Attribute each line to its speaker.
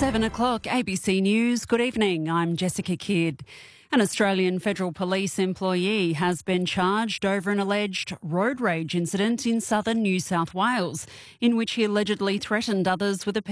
Speaker 1: 7 o'clock, ABC News. Good evening, I'm Jessica Kidd. An Australian Federal Police employee has been charged over an alleged road rage incident in southern New South Wales, in which he allegedly threatened others with a